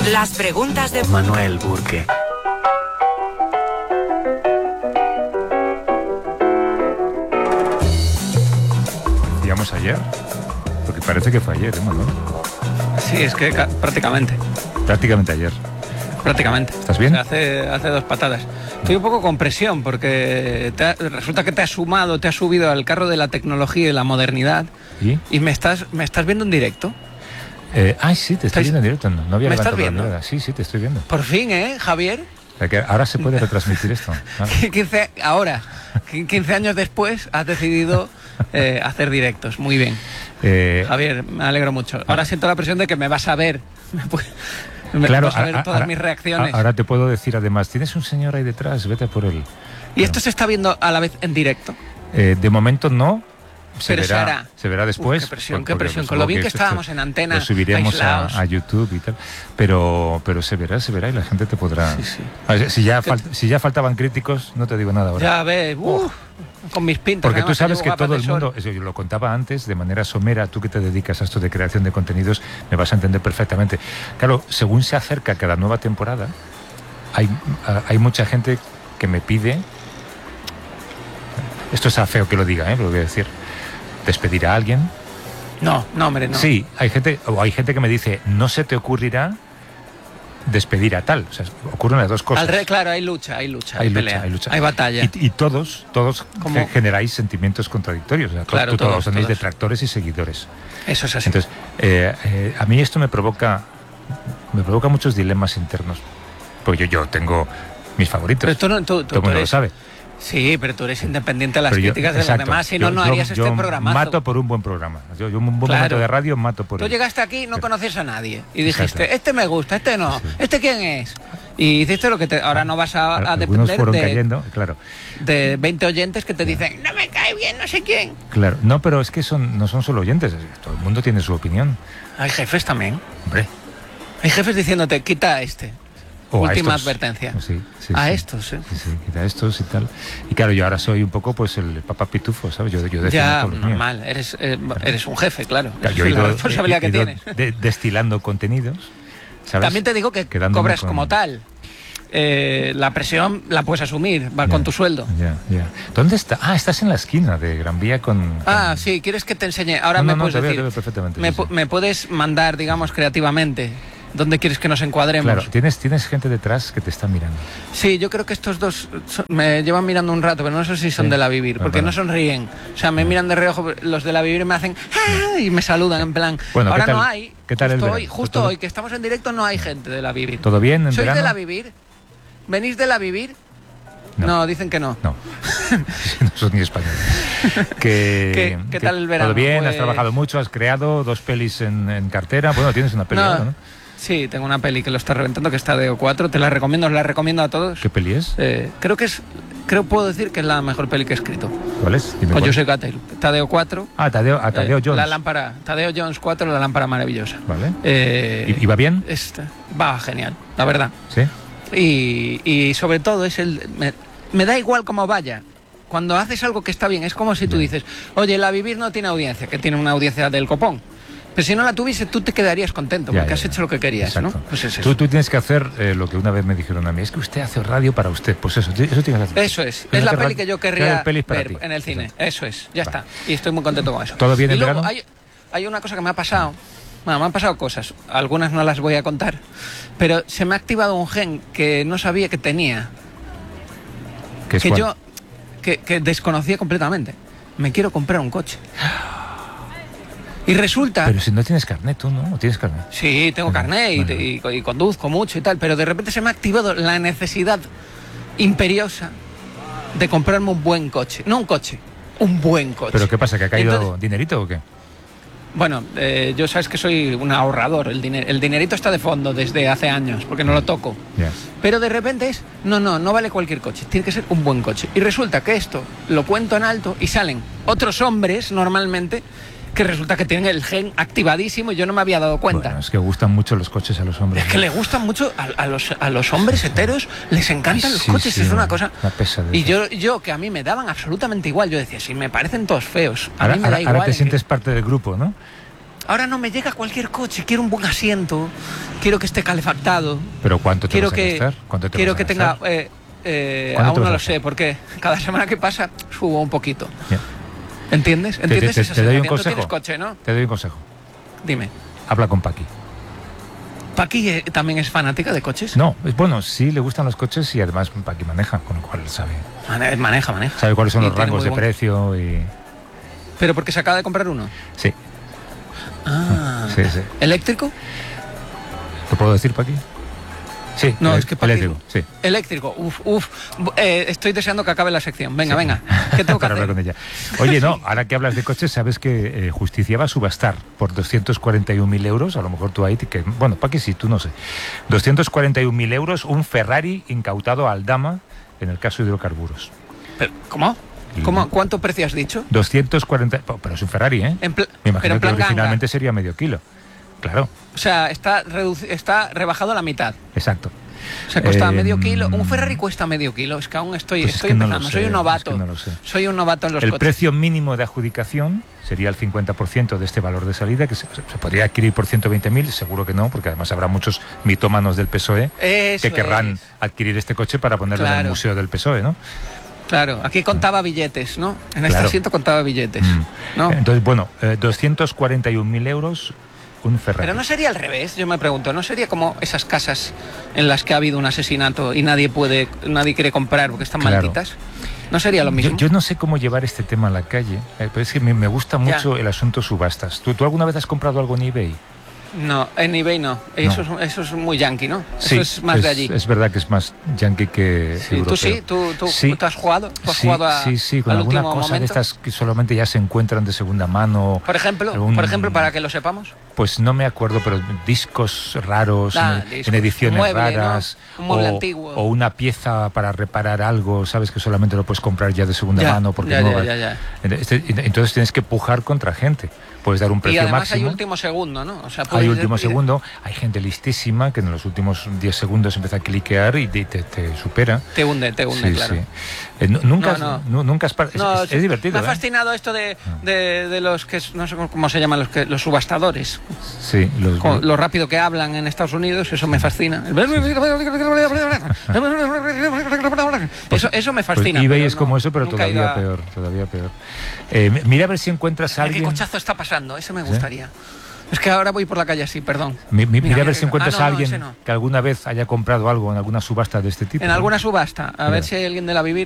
Las preguntas de Manuel Burke. ¿Decíamos ayer? Porque parece que fue ayer, Manuel. Sí, es que prácticamente. Prácticamente ayer. Prácticamente. ¿Estás bien? Hace 2 patadas. Estoy un poco con presión porque resulta que te has subido al carro de la tecnología y la modernidad. ¿Y me estás viendo en directo? Sí, te estoy viendo en directo. No había ¿Me estás levantado la viendo? mirada. Sí, te estoy viendo. Por fin, Javier? O sea, que ahora se puede retransmitir esto. Ah. 15 años después has decidido hacer directos. Muy bien. Javier, me alegro mucho. Ahora siento la presión de que me vas a ver. Claro, vas a ver todas mis reacciones. Ahora te puedo decir, además, tienes un señor ahí detrás, vete por él. ¿Y esto se está viendo a la vez en directo? De momento no. Se verá después. Qué presión. Con lo bien que estábamos en antena. Lo subiremos a YouTube y tal. Pero se verá y la gente te podrá. Sí. A ver, si ya faltaban críticos, no te digo nada ahora. Ya ves, con mis pintas. Porque tú sabes que todo el mundo, eso yo lo contaba antes, de manera somera, tú que te dedicas a esto de creación de contenidos, me vas a entender perfectamente. Claro, según se acerca cada nueva temporada, hay mucha gente que me pide, esto es feo que lo diga, lo voy a decir, despedir a alguien. No, hombre, no. Sí, hay gente que me dice, no se te ocurrirá despedir a tal. O sea, ocurren las dos cosas. Claro, hay lucha, hay pelea, hay lucha. hay batalla. Y todos generáis sentimientos contradictorios. O sea, claro, todos tenéis detractores y seguidores. Eso es así. Entonces, a mí esto me provoca muchos dilemas internos. Porque yo tengo mis favoritos. Pero todo el mundo lo sabe. Sí, pero tú eres independiente de las críticas de los demás, si no harías este programa. Mato por un buen programa. Yo un buen momento de radio mato por Tú él. llegaste aquí, no conoces a nadie. Y dijiste, este me gusta, este no. Sí. ¿Este quién es? Y hiciste lo que ahora no vas a depender cayendo, claro, de 20 oyentes que te dicen, no me cae bien, no sé quién. Claro, no, pero es que no son solo oyentes. Todo el mundo tiene su opinión. Hay jefes también. Hombre. Hay jefes diciéndote, quita a este. Última advertencia. Sí, estos, Sí, quita a estos y tal. Y claro, yo ahora soy un poco pues el papá pitufo, ¿sabes? Yo ya, normal, eres un jefe, claro. Yo la responsabilidad que tienes. Destilando contenidos, ¿sabes? También te digo que cobras como tal. La presión la puedes asumir, va con tu sueldo. Ya. ¿Dónde está? estás en la esquina de Gran Vía con... sí, ¿quieres que te enseñe? Ahora me puedes decir... Veo perfectamente. Me puedes mandar, digamos, creativamente... ¿Dónde quieres que nos encuadremos? Claro, tienes gente detrás que te está mirando. Sí, yo creo que estos dos me llevan mirando un rato, pero no sé si son de La Vivir, porque no sonríen. O sea, me miran de reojo, los de La Vivir me hacen y me saludan en plan. Bueno, ahora no hay. ¿Qué tal justo hoy, que estamos en directo, no hay gente de La Vivir. ¿Todo bien en ¿Sois verano? de La Vivir? ¿Venís de La Vivir? No, dicen que no. No, no sos ni español. ¿Qué tal el verano? ¿Todo bien? ¿Has trabajado mucho? ¿Has creado 2 pelis en cartera? Bueno, tienes una peli ahora, ¿no? Sí, tengo una peli que lo está reventando, que está de O4. Te la recomiendo, os la recomiendo a todos. ¿Qué peli es? Puedo decir que es la mejor peli que he escrito. ¿Cuál es? Con Joseph Cattell. Tadeo 4. Tadeo Jones. La lámpara. Tadeo Jones 4, la lámpara maravillosa. Vale. ¿Y va bien? Va genial, la verdad. Sí. Y sobre todo me da igual cómo vaya. Cuando haces algo que está bien, es como si tú dices, oye, La Vivir no tiene audiencia, que tiene una audiencia del copón. Pero si no la tuviese, tú te quedarías contento, porque has hecho lo que querías. Exacto. ¿No? Pues es eso. Tú tienes que hacer lo que una vez me dijeron a mí, es que usted hace radio para usted. Pues eso tienes que hacer. Eso es la peli que yo querría ver en el cine. Eso es, ya está. Y estoy muy contento con eso. ¿Todo bien en luego verano? hay una cosa que me ha pasado. Bueno, me han pasado cosas, algunas no las voy a contar, pero se me ha activado un gen que no sabía que tenía. Que desconocía completamente. Me quiero comprar un coche. Y resulta... Pero si no tienes carnet, tú no tienes carnet. Sí, tengo carnet y conduzco mucho y tal, pero de repente se me ha activado la necesidad imperiosa de comprarme un buen coche. No un coche, un buen coche. ¿Pero qué pasa, que ha caído dinerito o qué? Bueno, yo sabes que soy un ahorrador, el dinerito está de fondo desde hace años, porque no lo toco. Pero de repente no vale cualquier coche, tiene que ser un buen coche. Y resulta que esto lo cuento en alto y salen otros hombres normalmente que resulta que tienen el gen activadísimo y yo no me había dado cuenta. Bueno, es que gustan mucho los coches a los hombres. Es que le gustan mucho a los hombres heteros, les encantan los coches, es una cosa... Y yo, que a mí me daban absolutamente igual, yo decía, si me parecen todos feos, a mí me da igual. Ahora te sientes parte del grupo, ¿no? ahora no me llega cualquier coche, quiero un buen asiento, quiero que esté calefactado. ¿Pero cuánto te vas a gastar? Quiero que tenga... aún no lo sé, porque cada semana que pasa subo un poquito. Yeah. ¿Entiendes? ¿Entiendes esa te doy un sensación? consejo. Tú tienes coche, ¿no? Te doy un consejo. Dime. Habla con Paqui. ¿Paqui también es fanática de coches? No, bueno, sí le gustan los coches y además Paqui maneja, con lo cual sabe. Maneja. Sabe cuáles son los rangos de precio y... ¿Pero porque se acaba de comprar uno? Sí. Sí. ¿Eléctrico? ¿Te puedo decir, Paqui? Sí, no, es que eléctrico, sí. Eléctrico, estoy deseando que acabe la sección. Venga, ¿qué tengo que hacer? Con ella. Oye, no, ahora que hablas de coches, sabes que Justicia va a subastar por 241.000 euros, a lo mejor tú ahí, bueno, Paqui sí, tú no sé, 241.000 euros, un Ferrari incautado a Aldama en el caso de hidrocarburos. ¿Pero, ¿Cómo? ¿Cuánto precio has dicho? 240, pero es un Ferrari, ¿eh? Me imagino que originalmente sería medio kilo. Claro. O sea, está rebajado a la mitad. Exacto. O sea, cuesta medio kilo. Un Ferrari cuesta medio kilo. Es que aún estoy empezando. No sé, soy un novato. Es que no lo sé. Soy un novato en los coches. El precio mínimo de adjudicación sería el 50% de este valor de salida, que se podría adquirir por 120.000, seguro que no, porque además habrá muchos mitómanos del PSOE que querrán adquirir este coche para ponerlo en el museo del PSOE, ¿no? Claro, aquí contaba billetes, ¿no? En este asiento contaba billetes, ¿no? Entonces, bueno, 241.000 euros, un Ferrari. Pero no sería al revés, yo me pregunto, ¿no sería como esas casas en las que ha habido un asesinato y nadie quiere comprar porque están malditas? ¿No sería lo mismo? Yo no sé cómo llevar este tema a la calle, pero es que me gusta mucho el asunto subastas. ¿Tú alguna vez has comprado algo en eBay? No, en eBay no. Eso es muy yankee, ¿no? Sí, eso es más de allí. Es verdad que es más yankee que europeo. ¿Tú has jugado? ¿Tú has jugado con alguna cosa de estas que solamente ya se encuentran de segunda mano. Por ejemplo, para que lo sepamos. Pues no me acuerdo, pero discos raros, en ediciones raras, ¿no? Un mueble antiguo. O una pieza para reparar algo, sabes que solamente lo puedes comprar ya de segunda mano porque ya. Entonces tienes que pujar contra gente. Puedes dar un precio máximo. Y además hay último segundo, ¿no? O sea, hay último segundo, hay gente listísima que en los últimos 10 segunos empieza a cliquear y te supera. Te hunde, claro. Sí. Nunca es divertido. Me ha fascinado esto de los que, no sé cómo se llaman, los subastadores. Sí. Lo rápido que hablan en Estados Unidos, eso me fascina. Eso me fascina. Pues eBay es como eso, pero todavía peor. Mira a ver si encuentras a alguien. ¿Qué cochazo está pasando? Eso me gustaría. Es que ahora voy por la calle así, perdón. Mira a ver si encuentras a alguien que alguna vez haya comprado algo en alguna subasta de este tipo. En alguna subasta. A ver si hay alguien de la Vivir.